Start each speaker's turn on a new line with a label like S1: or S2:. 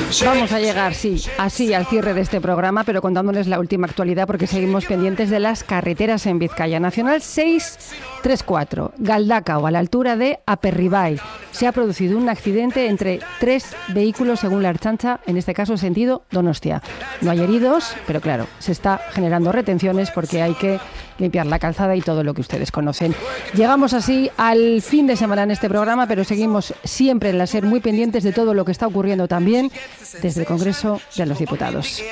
S1: Vamos a llegar, sí, así al cierre de este programa, pero contándoles la última actualidad porque seguimos pendientes de las carreteras en Vizcaya. Nacional 634, Galdakao, a la altura de Aperribai. Se ha producido un accidente entre 3 vehículos según la Ertzaintza, en este caso sentido Donostia. No hay heridos, pero claro, se está generando retenciones porque hay que limpiar la calzada y todo lo que ustedes conocen. Llegamos así al fin de semana en este programa, pero seguimos siempre en la SER muy pendientes de todo lo que está ocurriendo también desde el Congreso de los Diputados.